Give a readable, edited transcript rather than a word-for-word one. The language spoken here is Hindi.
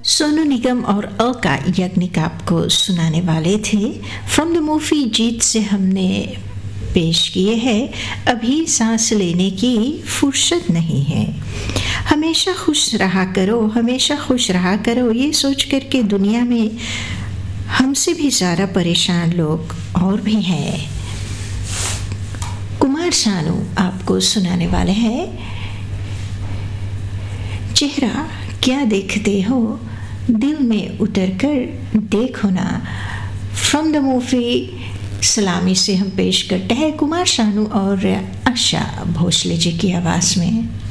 सोनू निगम और अलका याग्निक आपको सुनाने वाले थे। फ्रॉम द मूवी जीत से हमने पेश किए हैं अभी सांस लेने की फुर्सत नहीं है। हमेशा खुश रहा करो, हमेशा खुश रहा करो, ये सोच कर के दुनिया में हमसे भी ज़्यादा परेशान लोग और भी हैं। कुमार सानू आपको सुनाने वाले हैं चेहरा क्या देखते हो दिल में उतर कर देखो ना। फ्रॉम द मूवी सलामी से हम पेश करते हैं कुमार सानू और आशा भोसले जी की आवाज़ में।